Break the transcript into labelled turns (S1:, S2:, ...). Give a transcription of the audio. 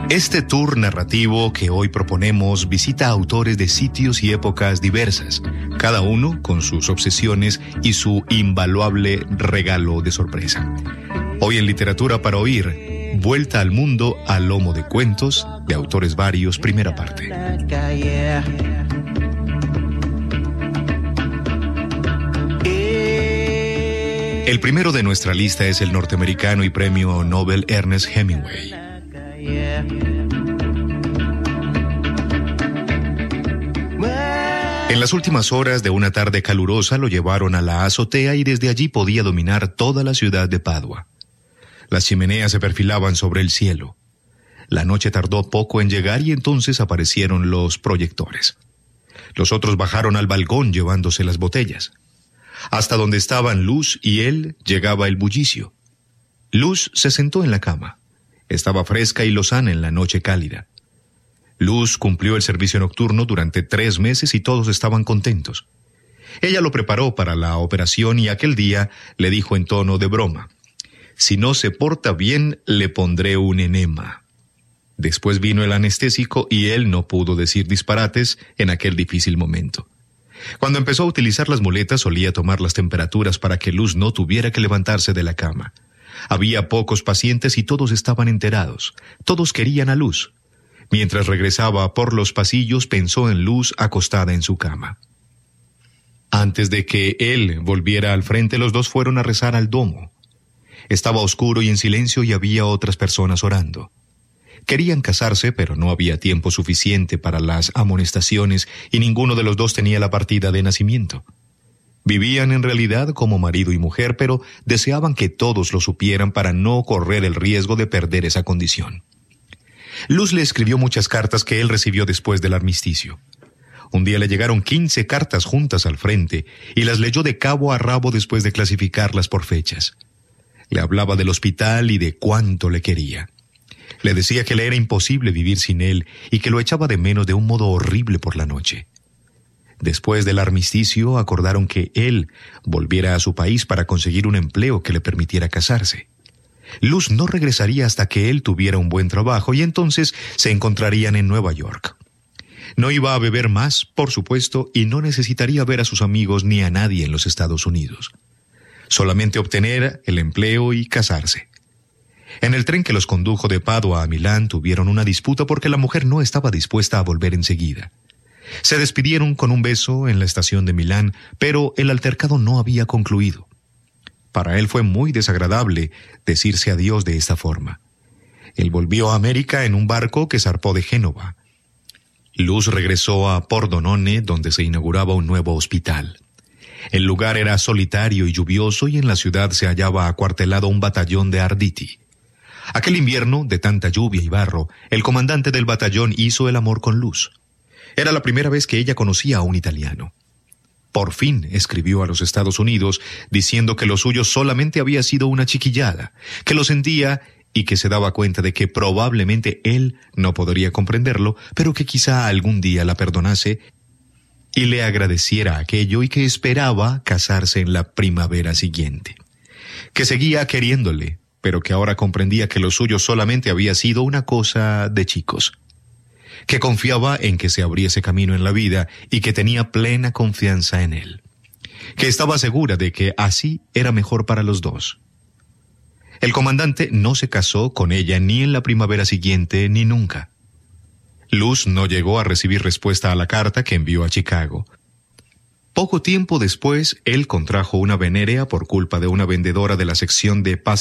S1: Este tour narrativo que hoy proponemos visita a autores de sitios y épocas diversas, cada uno con sus obsesiones y su invaluable regalo de sorpresa. Hoy en Literatura para Oír, Vuelta al Mundo a lomo de cuentos, de autores varios, primera parte. El primero de nuestra lista es el norteamericano y premio Nobel Ernest Hemingway. En las últimas horas de una tarde calurosa lo llevaron a la azotea y desde allí podía dominar toda la ciudad de Padua. Las chimeneas se perfilaban sobre el cielo. La noche tardó poco en llegar y entonces aparecieron los proyectores. Los otros bajaron al balcón llevándose las botellas. Hasta donde estaban Luz y él llegaba el bullicio. Luz se sentó en la cama. Estaba fresca y lozana en la noche cálida. Luz cumplió el servicio nocturno durante 3 meses y todos estaban contentos. Ella lo preparó para la operación y aquel día le dijo en tono de broma: «Si no se porta bien, le pondré un enema». Después vino el anestésico y él no pudo decir disparates en aquel difícil momento. Cuando empezó a utilizar las muletas solía tomar las temperaturas para que Luz no tuviera que levantarse de la cama. Había pocos pacientes y todos estaban enterados. Todos querían a Luz. Mientras regresaba por los pasillos, pensó en Luz acostada en su cama. Antes de que él volviera al frente, los dos fueron a rezar al domo. Estaba oscuro y en silencio y había otras personas orando. Querían casarse, pero no había tiempo suficiente para las amonestaciones y ninguno de los dos tenía la partida de nacimiento. Vivían en realidad como marido y mujer, pero deseaban que todos lo supieran para no correr el riesgo de perder esa condición. Luz le escribió muchas cartas que él recibió después del armisticio. Un día le llegaron 15 cartas juntas al frente y las leyó de cabo a rabo después de clasificarlas por fechas. Le hablaba del hospital y de cuánto le quería. Le decía que le era imposible vivir sin él y que lo echaba de menos de un modo horrible por la noche. Después del armisticio acordaron que él volviera a su país para conseguir un empleo que le permitiera casarse. Luz no regresaría hasta que él tuviera un buen trabajo y entonces se encontrarían en Nueva York. No iba a beber más, por supuesto, y no necesitaría ver a sus amigos ni a nadie en los Estados Unidos. Solamente obtener el empleo y casarse. En el tren que los condujo de Padua a Milán tuvieron una disputa porque la mujer no estaba dispuesta a volver enseguida. Se despidieron con un beso en la estación de Milán, pero el altercado no había concluido. Para él fue muy desagradable decirse adiós de esta forma. Él volvió a América en un barco que zarpó de Génova. Luz regresó a Pordenone, donde se inauguraba un nuevo hospital. El lugar era solitario y lluvioso y en la ciudad se hallaba acuartelado un batallón de Arditi. Aquel invierno, de tanta lluvia y barro, el comandante del batallón hizo el amor con Luz. Era la primera vez que ella conocía a un italiano. Por fin escribió a los Estados Unidos diciendo que lo suyo solamente había sido una chiquillada, que lo sentía y que se daba cuenta de que probablemente él no podría comprenderlo, pero que quizá algún día la perdonase y le agradeciera aquello y que esperaba casarse en la primavera siguiente. Que seguía queriéndole, pero que ahora comprendía que lo suyo solamente había sido una cosa de chicos. Que confiaba en que se abriese camino en la vida y que tenía plena confianza en él. Que estaba segura de que así era mejor para los dos. El comandante no se casó con ella ni en la primavera siguiente ni nunca. Luz no llegó a recibir respuesta a la carta que envió a Chicago. Poco tiempo después, él contrajo una venérea por culpa de una vendedora de la sección de